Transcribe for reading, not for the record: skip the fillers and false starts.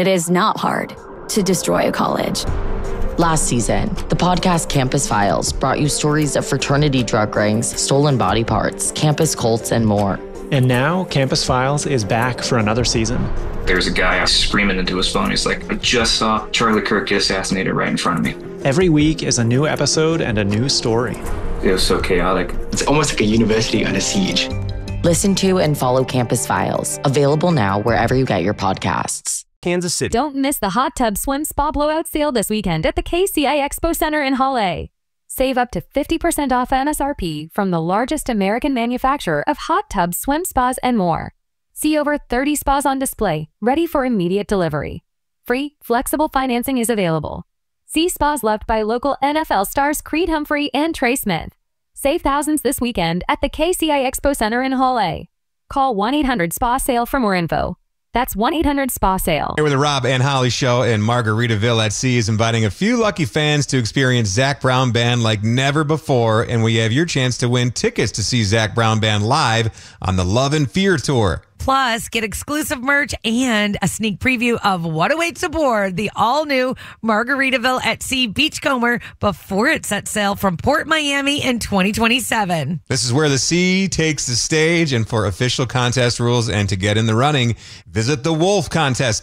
It is not hard to destroy a college. Last season, the podcast Campus Files brought you stories of fraternity drug rings, stolen body parts, campus cults, and more. And now, Campus Files is back for another season. There's a guy screaming into his phone. He's like, I just saw Charlie Kirk get assassinated right in front of me. Every week is a new episode and a new story. It was so chaotic. It's almost like a university under siege. Listen to and follow Campus Files, available now wherever you get your podcasts. Kansas City. Don't miss the hot tub swim spa blowout sale this weekend at the KCI Expo Center in Hall A. Save up to 50% off MSRP from the largest American manufacturer of hot tubs, swim spas, and more. See over 30 spas on display, ready for immediate delivery. Free, flexible financing is available. See spas loved by local NFL stars Creed Humphrey and Trey Smith. Save thousands this weekend at the KCI Expo Center in Hall A. Call 1-800-SPA-SALE for more info. That's 1-800-SPA-SALE. Here with the Rob and Holly Show, and Margaritaville at Sea is inviting a few lucky fans to experience Zac Brown Band like never before, and we have your chance to win tickets to see Zac Brown Band live on the Love and Fear Tour. Plus, get exclusive merch and a sneak preview of what awaits aboard the all-new Margaritaville at Sea Beachcomber before it sets sail from Port Miami in 2027. This is where the sea takes the stage, and for official contest rules and to get in the running, visit the Wolf Contest